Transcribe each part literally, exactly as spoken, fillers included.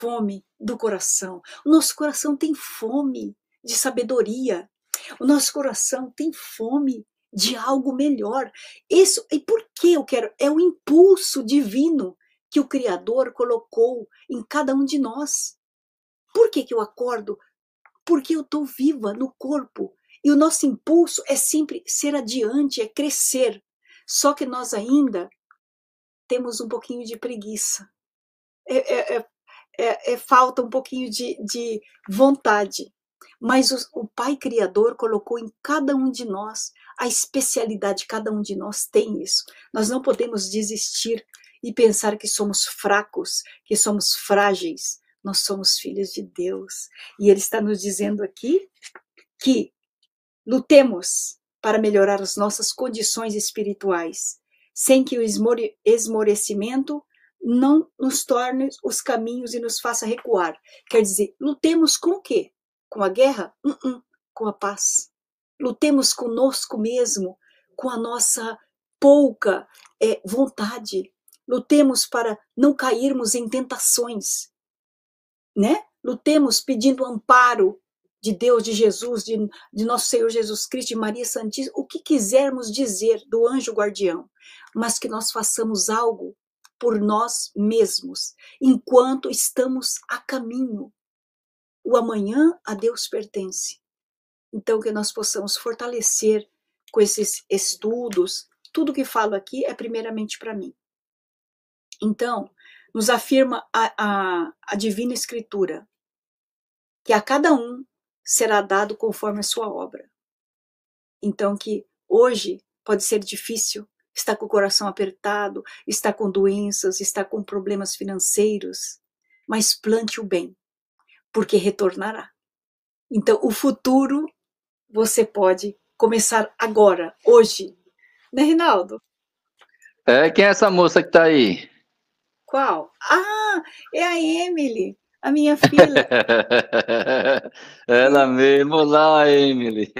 fome do coração. O nosso coração tem fome de sabedoria. O nosso coração tem fome de algo melhor. Isso, e por que eu quero? É o impulso divino que o Criador colocou em cada um de nós. Por que que eu acordo? Porque eu estou viva no corpo. E o nosso impulso é sempre ser adiante, é crescer. Só que nós ainda temos um pouquinho de preguiça. É, é, é, é, é falta um pouquinho de, de vontade. Mas o, o Pai Criador colocou em cada um de nós a especialidade, cada um de nós tem isso. Nós não podemos desistir e pensar que somos fracos, que somos frágeis. Nós somos filhos de Deus. E Ele está nos dizendo aqui que lutemos para melhorar as nossas condições espirituais, sem que o esmore, esmorecimento não nos torne os caminhos e nos faça recuar. Quer dizer, lutemos com o quê? Com a guerra? Uh -uh, com a paz. Lutemos conosco mesmo, com a nossa pouca é, vontade. Lutemos para não cairmos em tentações, né? Lutemos pedindo amparo de Deus, de Jesus, de, de nosso Senhor Jesus Cristo, de Maria Santíssima, o que quisermos dizer do anjo guardião, mas que nós façamos algo por nós mesmos, enquanto estamos a caminho. O amanhã a Deus pertence. Então, que nós possamos fortalecer com esses estudos. Tudo que falo aqui é primeiramente para mim. Então, nos afirma a, a, a Divina Escritura, que a cada um será dado conforme a sua obra. Então, que hoje pode ser difícil, está com o coração apertado, está com doenças, está com problemas financeiros, mas plante o bem, porque retornará. Então, o futuro você pode começar agora, hoje. Né, Rinaldo? É, quem é essa moça que está aí? Qual? Ah, é a Emily, a minha filha. Ela mesmo. Olá, Emily.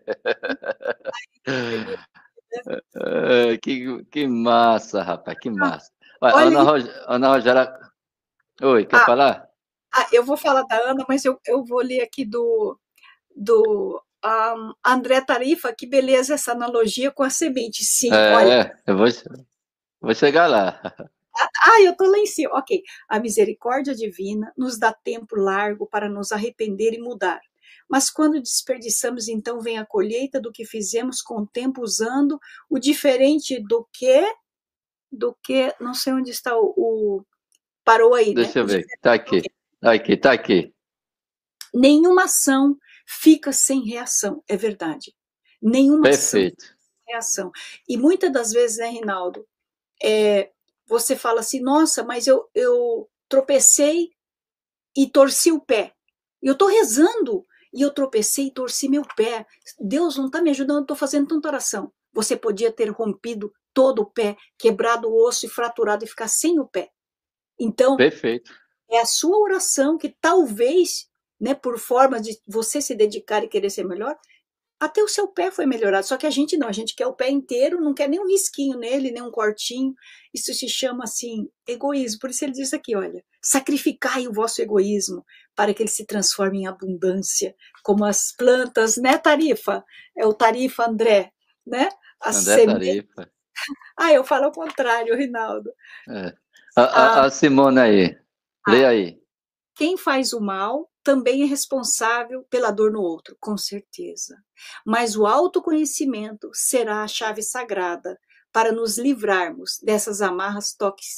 É, que, que massa, rapaz, que massa. Olha, Ana, Rog... Ana Rogéria... Oi, quer ah, falar? Ah, eu vou falar da Ana, mas eu, eu vou ler aqui do, do um, André Tarifa, que beleza essa analogia com a semente. Sim, é, olha. Eu vou, vou chegar lá. Ah, eu tô lá em cima. Ok. A misericórdia divina nos dá tempo largo para nos arrepender e mudar. Mas quando desperdiçamos, então vem a colheita do que fizemos com o tempo, usando o diferente do que, do que, não sei onde está o, o parou aí, Deixa né? eu ver, tá aqui, tá aqui, tá aqui. Nenhuma ação fica sem reação, é verdade. Nenhuma Perfeito. ação sem reação. E muitas das vezes, né, Rinaldo, é, você fala assim, nossa, mas eu, eu tropecei e torci o pé. Eu estou rezando e eu tropecei e torci meu pé. Deus não está me ajudando, eu estou fazendo tanta oração. Você podia ter rompido todo o pé, quebrado o osso e fraturado e ficar sem o pé. Então, perfeito. É a sua oração que talvez, né, por forma de você se dedicar e querer ser melhor, até o seu pé foi melhorado. Só que a gente não, a gente quer o pé inteiro, não quer nem um risquinho nele, nem um cortinho. Isso se chama, assim, egoísmo. Por isso ele diz aqui, olha, sacrificai o vosso egoísmo para que ele se transforme em abundância, como as plantas, né, Tarifa? É o Tarifa André, né? As André sementes. Tarifa. Ah, eu falo ao contrário, Rinaldo. É. A, a, a Simone aí, lê aí. Quem faz o mal também é responsável pela dor no outro, com certeza. Mas o autoconhecimento será a chave sagrada para nos livrarmos dessas amarras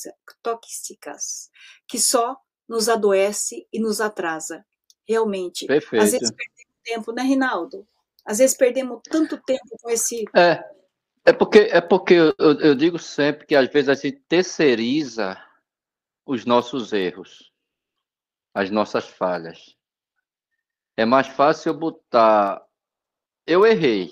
tóxicas, que só nos adoece e nos atrasa. Realmente. Perfeito. Às vezes perdemos tempo, né, Rinaldo? Às vezes perdemos tanto tempo com esse... É, é porque, é porque eu, eu digo sempre que às vezes a gente terceiriza os nossos erros, as nossas falhas. É mais fácil eu botar, eu errei,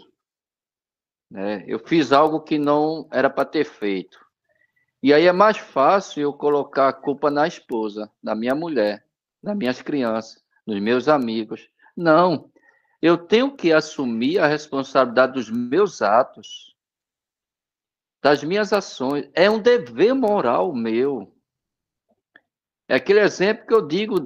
né? Eu fiz algo que não era para ter feito. E aí é mais fácil eu colocar a culpa na esposa, na minha mulher, nas minhas crianças, nos meus amigos. Não, eu tenho que assumir a responsabilidade dos meus atos, das minhas ações. É um dever moral meu. É aquele exemplo que eu digo